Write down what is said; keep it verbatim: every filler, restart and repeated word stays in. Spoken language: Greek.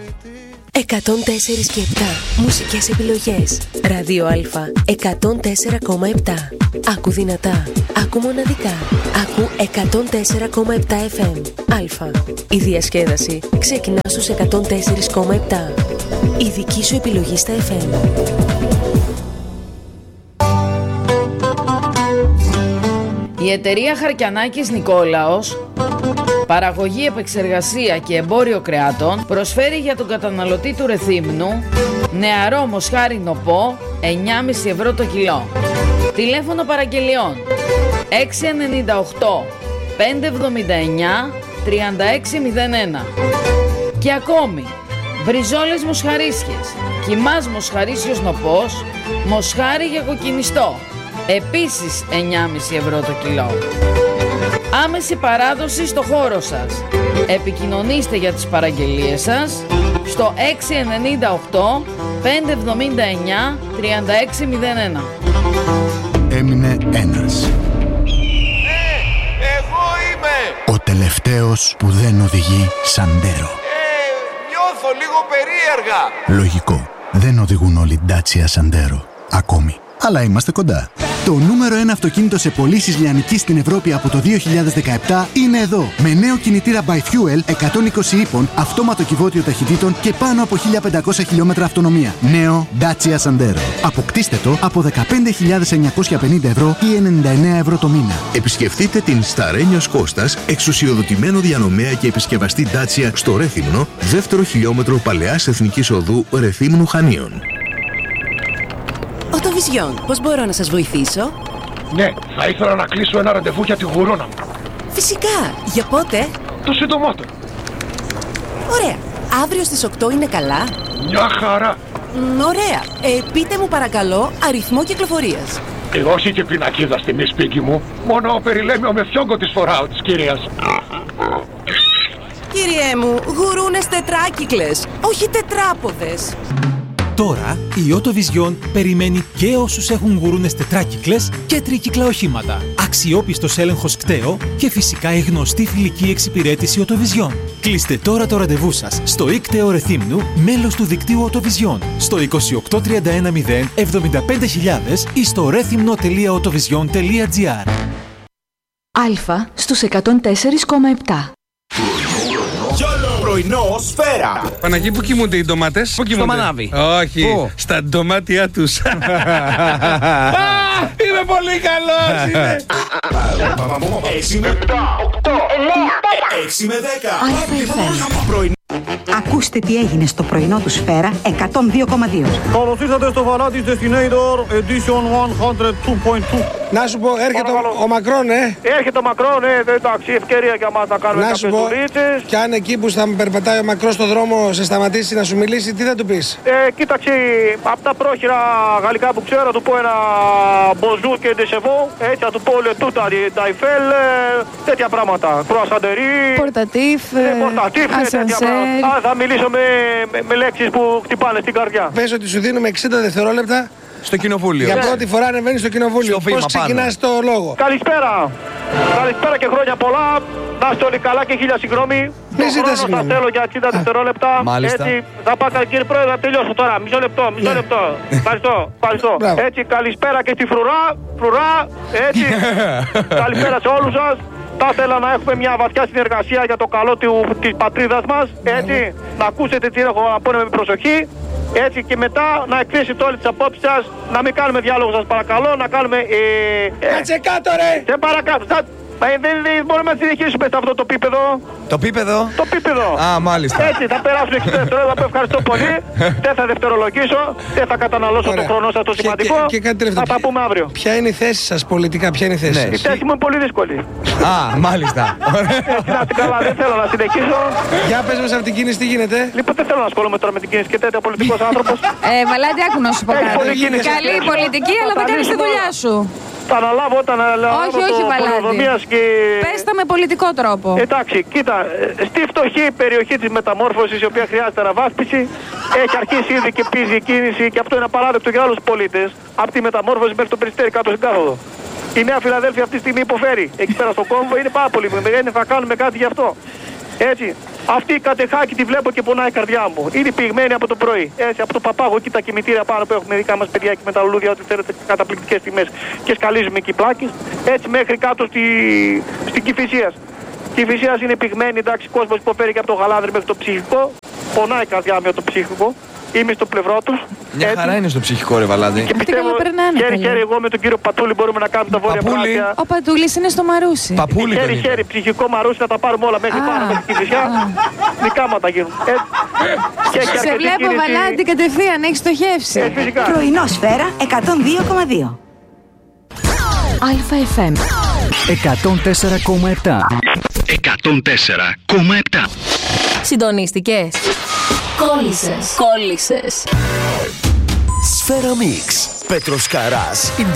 εκατόν τέσσερα και επτά μουσικές επιλογές. Ράδιο Α εκατόν τέσσερα κόμμα επτά. Άκου δυνατά, άκου μοναδικά. Άκου εκατόν τέσσερα κόμμα επτά εφ εμ. Α. Η διασκέδαση ξεκινά στους εκατόν τέσσερα κόμμα επτά. Η δική σου επιλογή στα εφ εμ. Η εταιρεία Χαρκιανάκης Νικόλαος, παραγωγή, επεξεργασία και εμπόριο κρεάτων, προσφέρει για τον καταναλωτή του Ρεθύμνου νεαρό μοσχάρι νοπό εννιά κόμμα πέντε ευρώ το κιλό. Τηλέφωνο παραγγελιών έξι εννιά οκτώ πέντε εβδομήντα εννιά τριάντα έξι μηδέν ένα. Και ακόμη μπριζόλες μοσχαρίσιες, κιμάς μοσχαρίσιος νοπός, μοσχάρι για κοκκινιστό, επίσης εννιά κόμμα πέντε ευρώ το κιλό. Άμεση παράδοση στο χώρο σας. Επικοινωνήστε για τις παραγγελίες σας στο έξι εννιά οκτώ πέντε εβδομήντα εννιά τριάντα έξι μηδέν ένα. Έμεινε ένας. Ε, εγώ είμαι! Ο τελευταίος που δεν οδηγεί Σαντέρο. Ε, νιώθω λίγο περίεργα. Λογικό. Δεν οδηγούν όλοι Dacia Sandero. Ακόμη. Αλλά είμαστε κοντά. Το νούμερο ένα αυτοκίνητο σε πωλήσεις λιανικής στην Ευρώπη από το δύο χιλιάδες δεκαεπτά είναι εδώ. Με νέο κινητήρα Bi-Fuel εκατόν είκοσι ύπων, αυτόματο κυβότιο ταχυτήτων και πάνω από χίλια πεντακόσια χιλιόμετρα αυτονομία. Νέο Dacia Sandero. Αποκτήστε το από δεκαπέντε χιλιάδες εννιακόσια πενήντα ευρώ ή ενενήντα εννέα ευρώ το μήνα. Επισκεφτείτε την Σταρένιος Κώστας, εξουσιοδοτημένο διανομέα και επισκευαστή Dacia στο Ρέθυμνο, δεύτερο χιλιόμετρο Παλαιάς Εθνικής Οδού Ρεθύμνου Χανίων. Οτοβιζιόν, πώς μπορώ να σας βοηθήσω? Ναι, θα ήθελα να κλείσω ένα ραντεβού για τη γουρόνα μου. Φυσικά, για πότε? Το συντομότερο. Ωραία, αύριο στις οκτώ είναι καλά? Μια χαρά. Μ, ωραία, ε, πείτε μου παρακαλώ αριθμό κυκλοφορίας. Ε, όχι και πινακίδα στη μη σπίτι μου. Μόνο περιλέμιο με φιόγκο της φοράω της κυρίας. Κύριέ μου, γουρούνες τετράκυκλες, όχι τετράποδες. Τώρα η Autovision περιμένει και όσους έχουν γουρούνες τετράκυκλες και τρίκυκλα οχήματα. Αξιόπιστος έλεγχος κταίο και φυσικά η γνωστή φιλική εξυπηρέτηση Autovision. Κλείστε τώρα το ραντεβού σας στο ΙΚΤΕΟ Ρεθύμνου, μέλος του δικτύου Autovision, στο είκοσι οκτώ τριάντα ένα μηδέν εβδομήντα πέντε χιλιάδες ή στο ρέθυμνο τελεία autovision τελεία gr. Α στους εκατόν τέσσερα κόμμα επτά. Πρωινό Σφαίρα. Παναγί, πού κοιμούνται οι ντομάτες? Πού κοιμούνται? Στο μανάβι. Όχι, Πού? στα ντομάτια τους. Α, είμαι πολύ καλός, είμαι. έξι με επτά, οκτώ, εννιά, έξι με δέκα. Ακούστε τι έγινε στο πρωινό του Σφαίρα εκατόν δύο κόμμα δύο. Καλώς ήρθατε στο Βαλάτης Destinator Edition εκατόν δύο κόμμα δύο. Να σου πω, έρχεται ο, ο Μακρόν, ε. Έρχεται ο Μακρόν, ε, εντάξει, ευκαιρία για μας να κάνουμε κάποιες δουλίτσες. Και αν εκεί που θα περπατάει ο Μακρόν στον δρόμο σε σταματήσει να σου μιλήσει, τι θα του πεις? Ε, κοίταξε, από τα πρόχειρα γαλλικά που ξέρω, θα του πω ένα bonjour και ντεσεβό, έτσι, θα του πω le tout d'Eiffel, τέτοια πράγματα. Κροασαντερί, Πορτατίφ, ασανσέρ. Α, θα μιλήσω με, με, με λέξεις που χτυπάνε στην καρδιά. Πες ότι σου δίνουμε εξήντα δευτερόλεπτα. Στο κοινοβούλιο. Για πρώτη φορά ανεβαίνεις στο κοινοβούλιο. Πώς ξεκινάς το λόγο? Καλησπέρα. Καλησπέρα και χρόνια πολλά. Να είστε όλοι καλά και χίλια συγγνώμη. Μη ζητάς συγγνώμη. Θα θέλω για εξήντα δευτερόλεπτα. Μάλιστα. Έτσι, θα πάω, κύριε Πρόεδρε, να τελειώσω τώρα. Μισό λεπτό, μισό λεπτό. Ευχαριστώ, ευχαριστώ. Έτσι, καλησπέρα και στη Φρουρά. Φρουρά, έτσι. Καλησπέρα σε όλους σας. Θα ήθελα να έχουμε μια βαθιά συνεργασία για το καλό της πατρίδας μας. Έτσι, να ακούσετε τι έχω να πω με προσοχή. Έτσι, και μετά να εκθέσετε όλες τις απόψεις σας. Να μην κάνουμε διάλογο, σας παρακαλώ. Να κάνουμε. Ε, Κάτσε κάτω, ρε! Σε παρακάτω. Ε, δεν, δεν μπορούμε να συνεχίσουμε σε αυτό το πίπεδο. Το πίπεδο? Το πίπεδο. Α, μάλιστα. Έτσι, θα περάσουν εξήντα δευτερόλεπτα. Ευχαριστώ πολύ. Δεν θα δευτερολογήσω. Δεν θα καταναλώσω τον χρόνο σας το σημαντικό. Και, και, και κάτι τελευταίο. Θα τα πούμε αύριο. Ποια είναι η θέση σας πολιτικά, ποια είναι η θέση ναι. σας? Η θέση μου είναι πολύ δύσκολη. Α, μάλιστα. Έτσι, να είστε καλά, δεν θέλω να συνεχίσω. Για πες μας από την κίνηση, τι γίνεται? Λοιπόν, δεν θέλω να ασχολούμαι τώρα με την κίνηση και τέτοια πολιτικός άνθρωπος. Ε, Βαλάντι, άκου να σου πω κάτι. Καλή πολιτική, αλλά δεν κάνεις τη δουλειά σου. Θα αναλάβω όταν αναλάβω όχι, όχι, πολεοδομίας και... Πες τα με πολιτικό τρόπο. Εντάξει, κοίτα, στη φτωχή περιοχή της μεταμόρφωσης, η οποία χρειάζεται αναβάθμιση, έχει αρχίσει ήδη και πίζει η κίνηση και αυτό είναι απαράδεκτο για άλλους πολίτες. Από τη μεταμόρφωση μέχρι το Περιστέρι κάτω στην κάθοδο. Η Νέα Φιλαδέλφια αυτή τη στιγμή υποφέρει. Εκεί πέρα στο κόμβο είναι πάρα πολύ μεγάλη. Θα κάνουμε κάτι γι' αυτό. Έτσι. Αυτή η κατεχάκη τη βλέπω και πονάει η καρδιά μου. Είναι πυγμένη από το πρωί. Έτσι, από το παπάγο εκεί τα κημητήρια πάνω που έχουμε δικά μας παιδιά και με τα λουλούδια, ό,τι θέλετε, καταπληκτικές τιμές και σκαλίζουμε εκεί πλάκες. Έτσι μέχρι κάτω στη, στην Κηφισίας. Κηφισίας είναι πυγμένη, εντάξει, κόσμος υποφέρει και από το γαλάδρι μέχρι το ψυχικό. Πονάει η καρδιά μου για το ψυχικό. Είμαι στο πλευρό τους. Μια χαρά είναι στο ψυχικό, ρε Βαλάντη. Και πιστεύω χέρι-χέρι εγώ με τον κύριο Πατούλη μπορούμε να κάνουμε τα βόρεια πλάτια. Ο Πατούλης είναι στο Μαρούσι. Χέρι-χέρι, ψυχικό Μαρούσι να τα πάρουμε όλα μέχρι πάνω με την Κηφισιά. Δικά μου τα γίνουν. Σε βλέπω Βαλάντη κατευθείαν, έχεις στοχεύσει. Πρωινό Σφαίρα εκατόν δύο κόμμα δύο. Α-εφ εμ εκατόν τέσσερα κόμμα επτά. εκατόν τέσσερα κόμμα επτά. Συντονίστηκες. Κόλλησες. Κόλλησες. Σφαίρα Μίξ. Πέτρος Καράς.